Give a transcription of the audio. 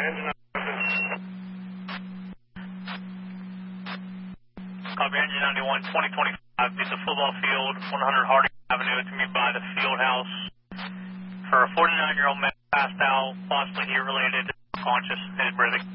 engine open. Copy, engine 91, 2025, be the football field, 100 Harding Avenue, to me by the field house for a 49-year-old man passed out, possibly heat related, conscious, and breathing.